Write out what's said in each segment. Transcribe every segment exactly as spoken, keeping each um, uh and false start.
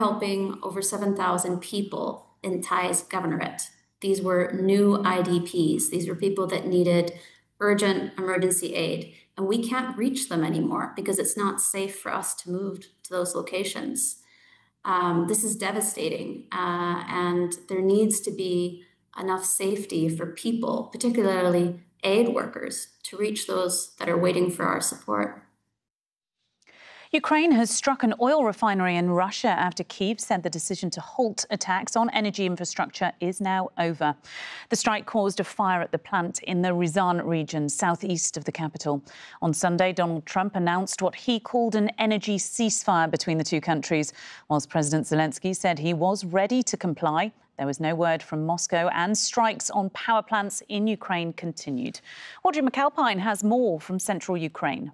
helping over seven thousand people in Thai's governorate. These were new I D Ps. These were people that needed urgent emergency aid, and we can't reach them anymore because it's not safe for us to move to those locations. Um, this is devastating, uh, and there needs to be enough safety for people, particularly aid workers, to reach those that are waiting for our support. Ukraine has struck an oil refinery in Russia after Kyiv said the decision to halt attacks on energy infrastructure is now over. The strike caused a fire at the plant in the Ryazan region, southeast of the capital. On Sunday, Donald Trump announced what he called an energy ceasefire between the two countries, whilst President Zelensky said he was ready to comply. There was no word from Moscow, and strikes on power plants in Ukraine continued. Audrey McAlpine has more from central Ukraine.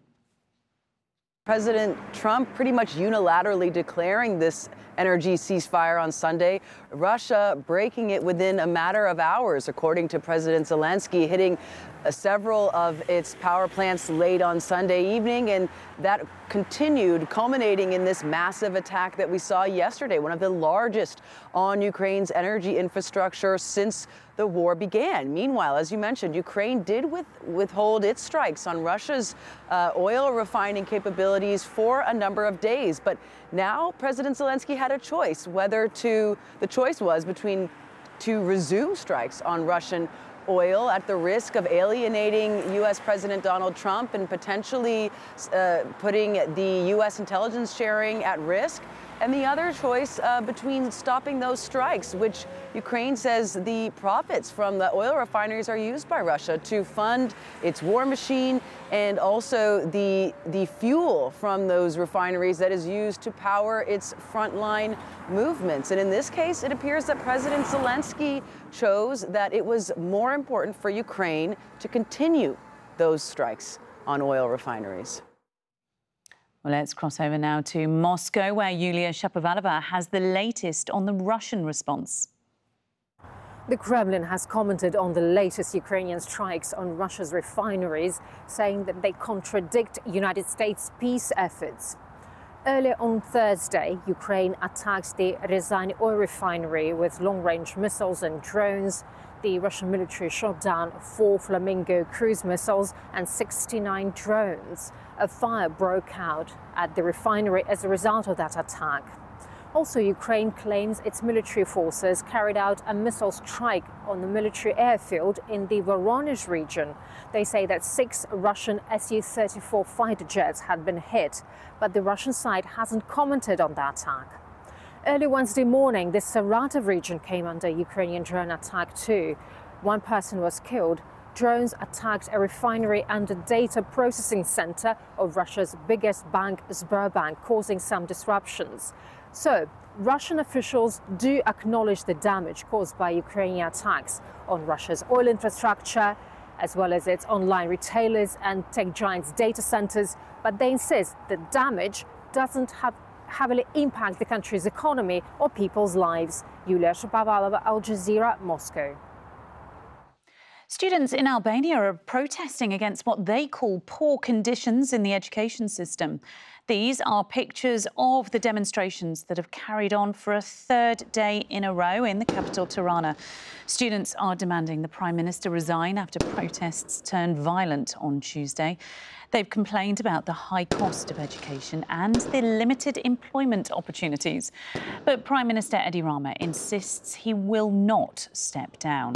President Trump pretty much unilaterally declaring this energy ceasefire on Sunday, Russia breaking it within a matter of hours, according to President Zelensky, hitting uh, several of its power plants late on Sunday evening, and that continued, culminating in this massive attack that we saw yesterday, one of the largest on Ukraine's energy infrastructure since the war began. Meanwhile, as you mentioned, Ukraine did with, withhold its strikes on Russia's uh, oil refining capabilities for a number of days. But now President Zelensky had a choice whether to, the choice was between to resume strikes on Russian oil at the risk of alienating U S President Donald Trump and potentially uh, putting the U S intelligence sharing at risk, and the other choice uh, between stopping those strikes, which Ukraine says the profits from the oil refineries are used by Russia to fund its war machine, and also the, the fuel from those refineries that is used to power its frontline movements. And in this case, it appears that President Zelensky chose that it was more important for Ukraine to continue those strikes on oil refineries. Well, let's cross over now to Moscow, where Yulia Shapovalova has the latest on the Russian response. The Kremlin has commented on the latest Ukrainian strikes on Russia's refineries, saying that they contradict United States peace efforts. Earlier on Thursday, Ukraine attacked the Ryazan oil refinery with long-range missiles and drones. The Russian military shot down four Flamingo cruise missiles and sixty-nine drones. A fire broke out at the refinery as a result of that attack. Also, Ukraine claims its military forces carried out a missile strike on the military airfield in the Voronezh region. They say that six Russian S U thirty-four fighter jets had been hit, but the Russian side hasn't commented on the attack. Early Wednesday morning, the Saratov region came under Ukrainian drone attack too. One person was killed. Drones attacked a refinery and a data processing center of Russia's biggest bank, Sberbank, causing some disruptions. So, Russian officials do acknowledge the damage caused by Ukrainian attacks on Russia's oil infrastructure, as well as its online retailers and tech giants' data centers, but they insist that damage doesn't have heavily impact the country's economy or people's lives. Yulia Shapovalova, Al Jazeera, Moscow. Students in Albania are protesting against what they call poor conditions in the education system. These are pictures of the demonstrations that have carried on for a third day in a row in the capital, Tirana. Students are demanding the Prime Minister resign after protests turned violent on Tuesday. They've complained about the high cost of education and the limited employment opportunities. But Prime Minister Edi Rama insists he will not step down.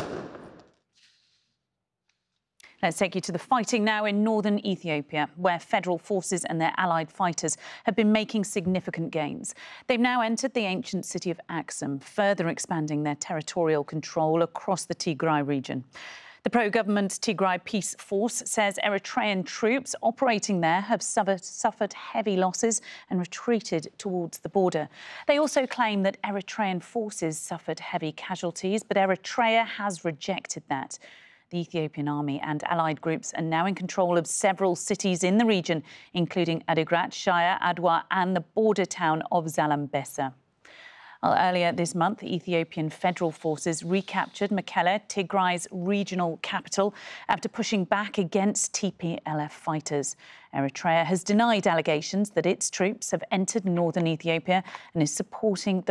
Let's take you to the fighting now in northern Ethiopia, where federal forces and their allied fighters have been making significant gains. They've now entered the ancient city of Axum, further expanding their territorial control across the Tigray region. The pro-government Tigray Peace Force says Eritrean troops operating there have suffered, suffered heavy losses and retreated towards the border. They also claim that Eritrean forces suffered heavy casualties, but Eritrea has rejected that. The Ethiopian army and allied groups are now in control of several cities in the region, including Adigrat, Shire, Adwa and the border town of Zalambesa. Well, earlier this month, Ethiopian federal forces recaptured Mekelle, Tigray's regional capital, after pushing back against T P L F fighters. Eritrea has denied allegations that its troops have entered northern Ethiopia and is supporting the